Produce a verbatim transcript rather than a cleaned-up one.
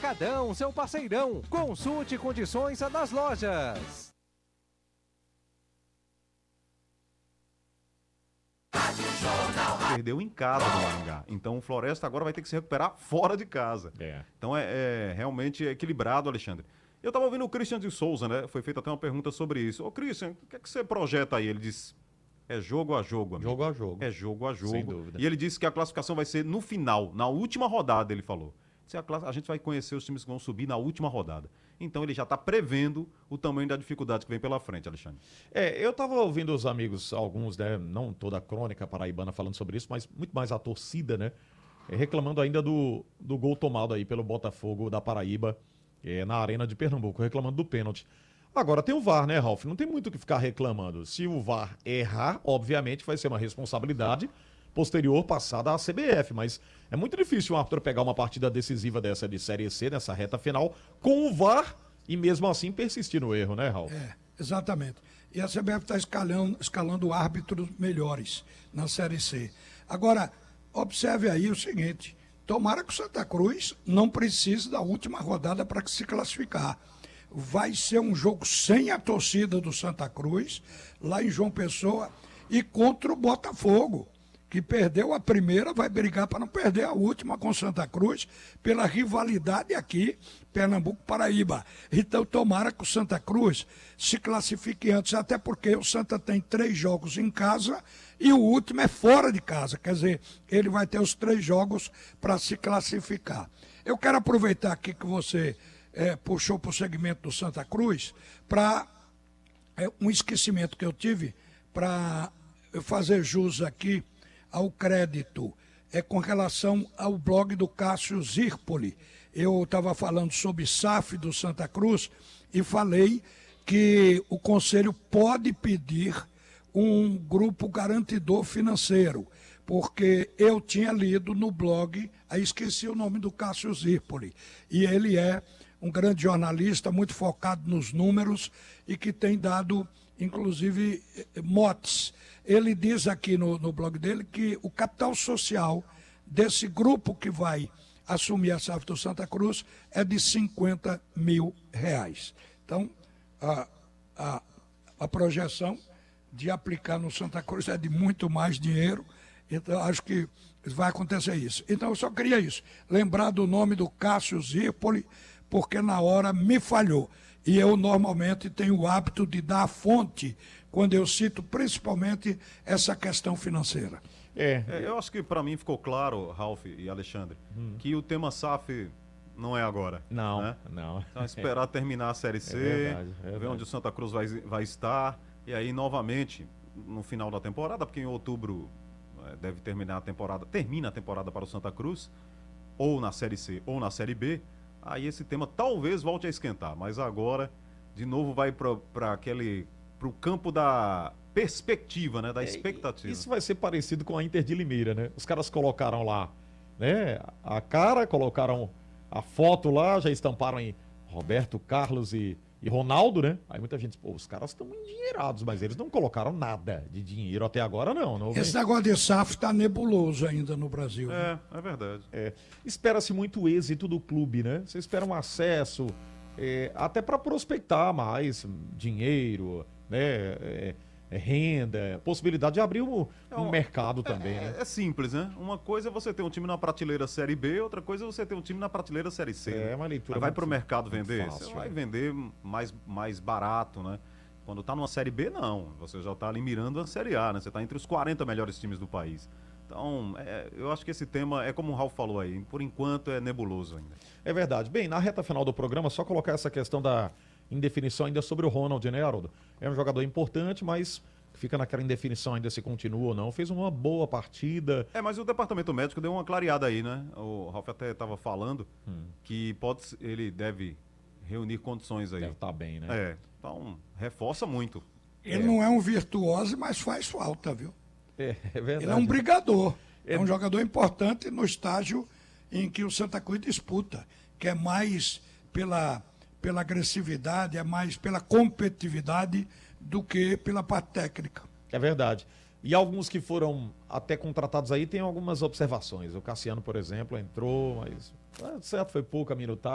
Atacadão, seu parceirão. Consulte condições das lojas. Perdeu em casa do Maringá. Então o Floresta agora vai ter que se recuperar fora de casa. É. Então é, é realmente equilibrado, Alexandre. Eu estava ouvindo o Christian de Souza, né? Foi feita até uma pergunta sobre isso. Ô, Christian, o que é que você projeta aí? Ele disse, é jogo a jogo, amigo. Jogo a jogo. É jogo a jogo. Sem dúvida. E ele disse que a classificação vai ser no final, na última rodada, ele falou. A, classe... a gente vai conhecer os times que vão subir na última rodada. Então ele já está prevendo o tamanho da dificuldade que vem pela frente, Alexandre. É, eu estava ouvindo os amigos, alguns, né, não toda a crônica paraibana falando sobre isso, mas muito mais a torcida, né, reclamando ainda do, do gol tomado aí pelo Botafogo da Paraíba, é, na Arena de Pernambuco, reclamando do pênalti. Agora tem o V A R, né, Ralf? Não tem muito o que ficar reclamando. Se o V A R errar, obviamente vai ser uma responsabilidade posterior passada à C B F, mas é muito difícil o árbitro pegar uma partida decisiva dessa de Série C, nessa reta final, com o V A R e mesmo assim persistir no erro, né, Ralf? É, exatamente. E a C B F está escalando, escalando árbitros melhores na Série C. Agora, observe aí o seguinte, tomara que o Santa Cruz não precise da última rodada para se classificar. Vai ser um jogo sem a torcida do Santa Cruz, lá em João Pessoa, e contra o Botafogo, que perdeu a primeira, vai brigar para não perder a última com Santa Cruz, pela rivalidade aqui, Pernambuco-Paraíba. Então, tomara que o Santa Cruz se classifique antes, até porque o Santa tem três jogos em casa e o último é fora de casa. Quer dizer, ele vai ter os três jogos para se classificar. Eu quero aproveitar aqui que você é, puxou para o segmento do Santa Cruz, para é, um esquecimento que eu tive, para fazer jus aqui ao crédito, é com relação ao blog do Cássio Zirpoli. Eu estava falando sobre S A F do Santa Cruz e falei que o Conselho pode pedir um grupo garantidor financeiro, porque eu tinha lido no blog, aí esqueci o nome do Cássio Zirpoli, e ele é um grande jornalista, muito focado nos números e que tem dado, inclusive, motes. Ele diz aqui no, no blog dele que o capital social desse grupo que vai assumir a S A F do Santa Cruz é de cinquenta mil reais. Então, a, a, a projeção de aplicar no Santa Cruz é de muito mais dinheiro, então acho que vai acontecer isso. Então, eu só queria isso, lembrar do nome do Cássio Zirpoli, porque na hora me falhou. E eu normalmente tenho o hábito de dar a fonte quando eu cito principalmente essa questão financeira. É, é eu acho que para mim ficou claro, Ralf e Alexandre, hum. que o tema S A F não é agora. Não, né? não. Então esperar terminar a Série C, é verdade, é verdade. Ver onde o Santa Cruz vai, vai estar, e aí novamente, no final da temporada, porque em outubro é, deve terminar a temporada, termina a temporada para o Santa Cruz, ou na Série C ou na Série B, aí esse tema talvez volte a esquentar, mas agora, de novo, vai para aquele, para o campo da perspectiva, né, da expectativa. É, isso vai ser parecido com a Inter de Limeira, né? Os caras colocaram lá, né, a cara, colocaram a foto lá, já estamparam em Roberto Carlos e, e Ronaldo, né? Aí muita gente diz, pô, os caras estão endinheirados, mas eles não colocaram nada de dinheiro até agora, não. não Esse negócio de S A F está nebuloso ainda no Brasil. É, né? é verdade. É. Espera-se muito o êxito do clube, né? Você espera um acesso, é, até para prospectar mais dinheiro, né? É, é, renda, possibilidade de abrir um, um é, mercado é, também, é, né? É simples, né? Uma coisa é você ter um time na prateleira Série B, outra coisa é você ter um time na prateleira Série C. É, uma leitura. Vai para o mercado muito vender? fácil, você vai é. vender mais, mais barato, né? Quando tá numa Série B, não. Você já tá ali mirando a Série A, né? Você tá entre os quarenta melhores times do país. Então, é, eu acho que esse tema é como o Ralf falou aí, por enquanto é nebuloso ainda. É verdade. Bem, na reta final do programa, só colocar essa questão da indefinição ainda sobre o Ronald, né, Haroldo? É um jogador importante, mas fica naquela indefinição ainda se continua ou não. Fez uma boa partida. É, mas o departamento médico deu uma clareada aí, né? O Ralf até estava falando hum. que pode, ele deve reunir condições aí. Deve estar bem, né? É, então reforça muito. Ele é. não é um virtuoso, mas faz falta, viu? É, é verdade. Ele é um brigador. É, é um jogador importante no estágio em que o Santa Cruz disputa, que é mais pela, pela agressividade, é mais pela competitividade do que pela parte técnica. É verdade. E alguns que foram até contratados aí tem algumas observações. O Cassiano, por exemplo, entrou, mas certo, foi pouca minutagem.